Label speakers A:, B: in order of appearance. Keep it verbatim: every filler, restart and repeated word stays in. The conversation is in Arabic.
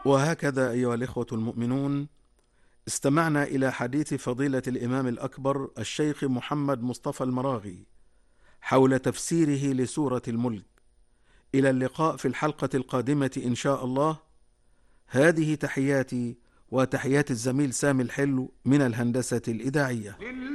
A: وهكذا أيها الإخوة المؤمنون، استمعنا إلى حديث فضيلة الإمام الأكبر الشيخ محمد مصطفى المراغي حول تفسيره لسورة الملك. إلى اللقاء في الحلقة القادمة إن شاء الله. هذه تحياتي وتحيات الزميل سامي الحلو من الهندسة الإذاعية.